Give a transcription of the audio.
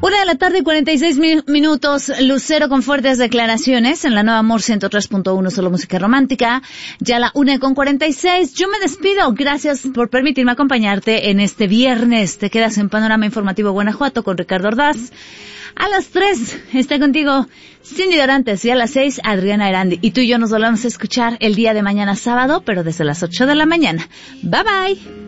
1:46 p.m, Lucero con fuertes declaraciones en la Nueva Amor 103.1, solo música romántica. Ya 1:46 Yo me despido. Gracias por permitirme acompañarte en este viernes. Te quedas en Panorama Informativo Guanajuato con Ricardo Ordaz. A las 3 está contigo Cindy Dorantes y a las 6 Adriana Erandi. Y tú y yo nos volvemos a escuchar el día de mañana sábado, pero desde las 8 de la mañana. Bye bye.